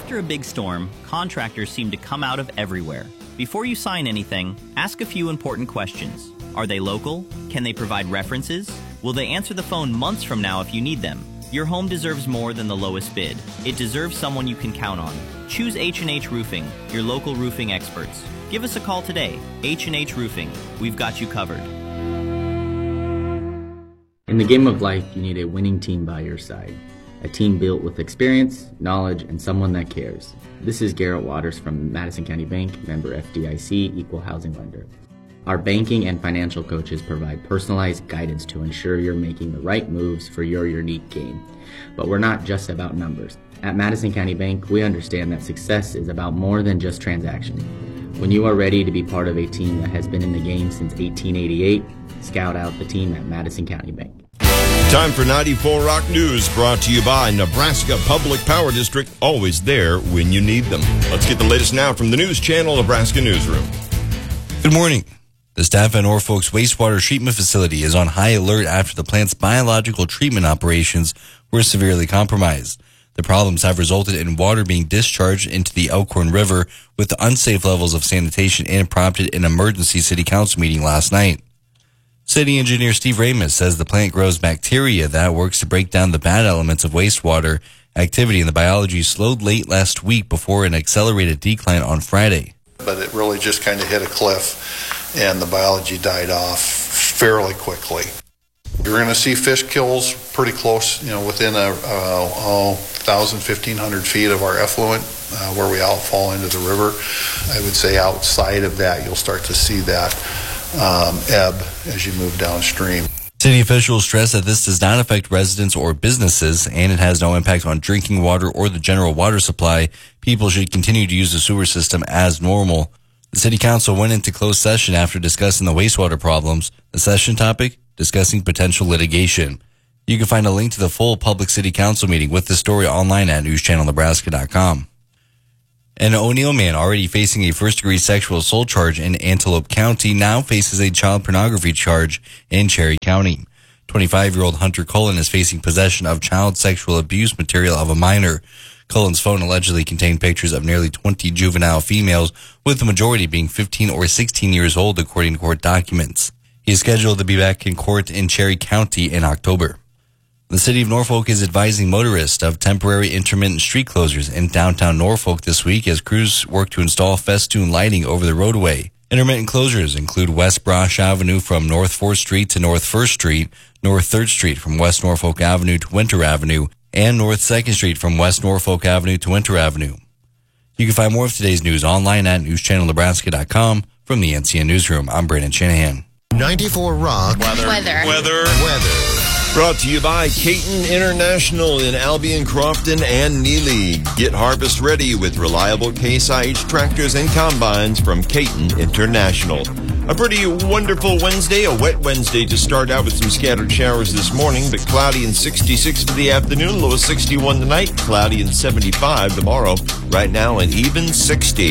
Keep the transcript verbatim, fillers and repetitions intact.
After a big storm, contractors seem to come out of everywhere. Before you sign anything, ask a few important questions. Are they local? Can they provide references? Will they answer the phone months from now if you need them? Your home deserves more than the lowest bid. It deserves someone you can count on. Choose H and H Roofing, your local roofing experts. Give us a call today. H and H Roofing. We've got you covered. In the game of life, you need a winning team by your side. A team built with experience, knowledge, and someone that cares. This is Garrett Waters from Madison County Bank, member F D I C, equal housing lender. Our banking and financial coaches provide personalized guidance to ensure you're making the right moves for your unique game. But we're not just about numbers. At Madison County Bank, we understand that success is about more than just transactions. When you are ready to be part of a team that has been in the game since eighteen eighty-eight, scout out the team at Madison County Bank. Time for ninety-four Rock News, brought to you by Nebraska Public Power District, always there when you need them. Let's get the latest now from the News Channel Nebraska Newsroom. Good morning. The staff at Norfolk's wastewater treatment facility is on high alert after the plant's biological treatment operations were severely compromised. The problems have resulted in water being discharged into the Elkhorn River with unsafe levels of sanitation and prompted an emergency city council meeting last night. City engineer Steve Ramus says the plant grows bacteria that works to break down the bad elements of wastewater. Activity in the biology slowed late last week before an accelerated decline on Friday. But it really just kind of hit a cliff and the biology died off fairly quickly. You're going to see fish kills pretty close, you know, within a, a, a one thousand, fifteen hundred feet of our effluent uh, where we outfall into the river. I would say outside of that, you'll start to see that um, ebb as you move downstream. City officials stress that this does not affect residents or businesses, and it has no impact on drinking water or the general water supply. People should continue to use the sewer system as normal. The City Council went into closed session after discussing the wastewater problems. The session topic, discussing potential litigation. You can find a link to the full public City Council meeting with the story online at news channel nebraska dot com. An O'Neill man already facing a first-degree sexual assault charge in Antelope County now faces a child pornography charge in Cherry County. twenty-five-year-old Hunter Cullen is facing possession of child sexual abuse material of a minor. Cullen's phone allegedly contained pictures of nearly twenty juvenile females, with the majority being fifteen or sixteen years old, according to court documents. He is scheduled to be back in court in Cherry County in October. The city of Norfolk is advising motorists of temporary intermittent street closures in downtown Norfolk this week as crews work to install festoon lighting over the roadway. Intermittent closures include West Brosh Avenue from North fourth Street to North first Street, North third Street from West Norfolk Avenue to Winter Avenue, and North second Street from West Norfolk Avenue to Winter Avenue. You can find more of today's news online at news channel nebraska dot com. From the N C N Newsroom, I'm Brandon Shanahan. ninety-four Rock. Weather. Weather. Weather. Weather. Brought to you by Caton International in Albion, Crofton, and Neely. Get harvest ready with reliable Case I H tractors and combines from Caton International. A pretty wonderful Wednesday, a wet Wednesday to start out with some scattered showers this morning, but cloudy and sixty-six for the afternoon, low of sixty-one tonight, cloudy and seventy-five tomorrow. Right now, an even sixty.